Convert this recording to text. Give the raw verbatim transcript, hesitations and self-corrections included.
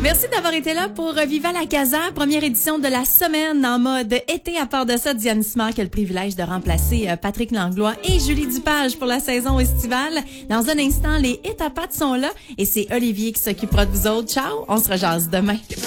Merci d'avoir été là pour Viva la Casa, première édition de la semaine en mode été. À part de ça, Diane Simard qui a le privilège de remplacer Patrick Langlois et Julie Dupage pour la saison estivale. Dans un instant, les hits à pattes sont là et c'est Olivier qui s'occupera de vous autres. Ciao, on se rejase demain.